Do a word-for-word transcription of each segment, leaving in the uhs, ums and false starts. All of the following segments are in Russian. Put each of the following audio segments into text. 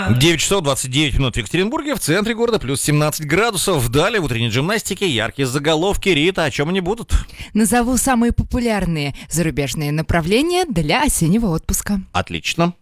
девять часов двадцать девять минут в Екатеринбурге, в центре города плюс семнадцать градусов. Далее в утренней гимнастике яркие заголовки. Рита, о чем они будут? Назову самые популярные зарубежные направления для осеннего отпуска. Отлично.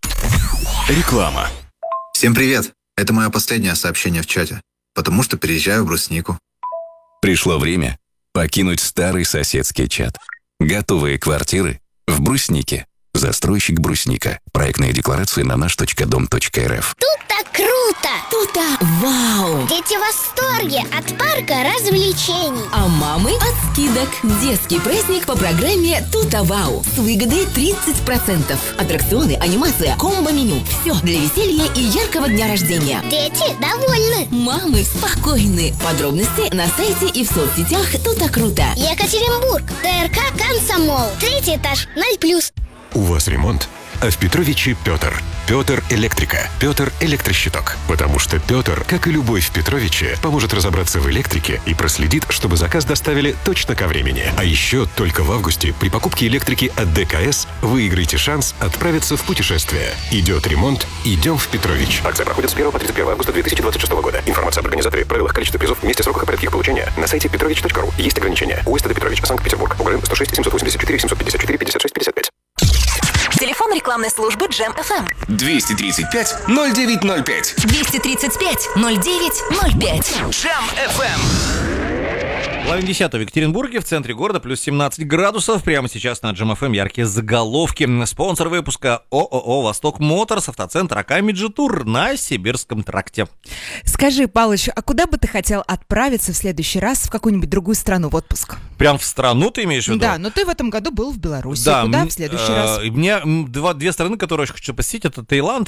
Реклама. Всем привет! Это мое последнее сообщение в чате, потому что переезжаю в Бруснику. Пришло время покинуть старый соседский чат. Готовые квартиры в Бруснике. Застройщик Брусника. Проектные декларации на наш точка дом точка эр эф. Тут-то круто! Тут-то вау! Дети в восторге от парка развлечений. А мамы от скидок. Детский праздник по программе «Тут-то вау» с выгодой тридцать процентов. Аттракционы, анимация, комбо-меню. Все для веселья и яркого дня рождения. Дети довольны. Мамы спокойны. Подробности на сайте и в соцсетях «Тут-то круто». Екатеринбург, ТРК «Комсомол». Третий этаж, ноль плюс. У вас ремонт? А в Петровиче Петр. Петр Электрика. Петр Электрощиток. Потому что Петр, как и любой в Петровиче, поможет разобраться в электрике и проследит, чтобы заказ доставили точно ко времени. А еще только в августе при покупке электрики от ДКС выиграете шанс отправиться в путешествие. Идет ремонт, идем в Петрович. Акция проходит с первого по тридцать первое августа две тысячи двадцать шестого года. Информация об организаторе, правилах, количестве призов, месте, сроках и порядке их получения на сайте петрович точка ру. Есть ограничения. УСТД Петрович, Санкт-Петербург. УГРН сто шесть семьсот восемьдесят четыре семьсот пятьдесят четыре пятьдесят шесть пятьдесят пять. Телефон рекламной службы Джем эф эм. двести тридцать пять ноль девять ноль пять. двести тридцать пять ноль девять ноль пять. Джем эф эм. Половина десятого в Екатеринбурге, в центре города плюс семнадцать градусов. Прямо сейчас на Джем эф эм яркие заголовки. Спонсор выпуска ООО «Восток Моторс», автоцентр Акамеджи Тур на Сибирском тракте. Скажи, Палыч, а куда бы ты хотел отправиться в следующий раз в какую-нибудь другую страну в отпуск? Прям в страну ты имеешь в виду? Да, но ты в этом году был в Беларуси. Да, куда м- в следующий э- раз? У меня два, две страны, которые очень хочу посетить, это Таиланд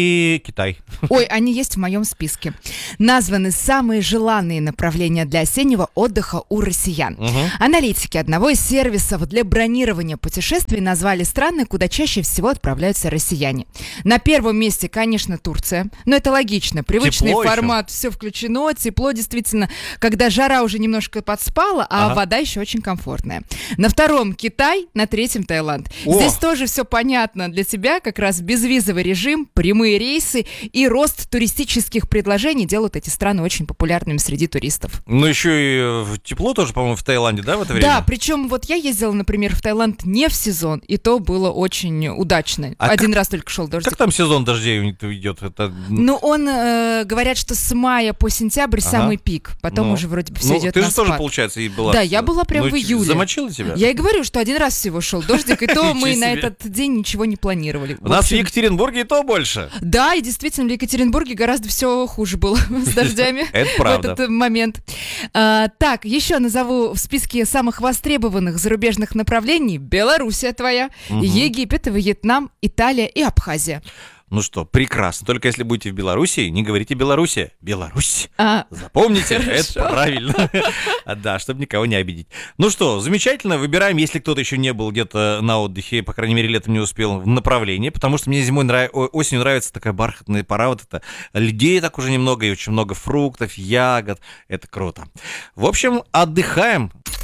и Китай. Ой, они есть в моем списке. Названы самые желанные направления для осеннего отдыха у россиян. Угу. Аналитики одного из сервисов для бронирования путешествий назвали страны, куда чаще всего отправляются россияне. На первом месте, конечно, Турция. Но это логично. Привычный Тепло формат, все включено, тепло действительно, когда жара уже немножко подспала, а Ага. вода еще очень комфортная. На втором Китай, на третьем Таиланд. О! Здесь тоже все понятно. Для тебя как раз безвизовый режим, прямые рейсы и рост туристических предложений делают эти страны очень популярными среди туристов. Ну, еще и э, тепло тоже, по-моему, в Таиланде, да, в это время? Да, причем вот я ездила, например, в Таиланд не в сезон, и то было очень удачно. А Один как- раз только шел дождик. Как там сезон дождей у них идет? Это... Ну, он, э, говорят, что с мая по сентябрь Ага. самый пик, потом Ну, уже вроде бы все ну, идет ты на же тоже, спад. получается, и была. Да, я была прям Ну, в июле. Замочила тебя? Я и говорю, что один раз всего шел дождик, и то мы Ничего на себе. этот день ничего не планировали. У нас в общем, Екатеринбурге и то больше. Да, и действительно, в Екатеринбурге гораздо все хуже было с дождями Это в правда. этот момент. А, так, еще назову в списке самых востребованных зарубежных направлений Белоруссия твоя, Египет, Вьетнам, Италия и Абхазия. Ну что, прекрасно. Только если будете в Белоруссии, не говорите Белоруссия. Беларусь. А, Запомните, Хорошо. это правильно. Да, чтобы никого не обидеть. Ну что, замечательно. Выбираем, если кто-то еще не был где-то на отдыхе, по крайней мере, летом не успел, в направлении, потому что мне зимой нрав... о- осенью нравится такая бархатная пора, вот это. Людей так уже немного, и очень много фруктов, ягод. Это круто. В общем, отдыхаем.